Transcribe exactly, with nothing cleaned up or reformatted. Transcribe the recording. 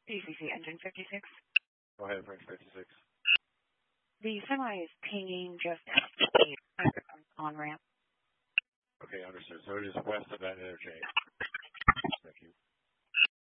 D C C engine fifty-six. Go ahead, French fifty-six. The semi is pinging just at the on ramp. Okay, understood. So it is west of that interchange.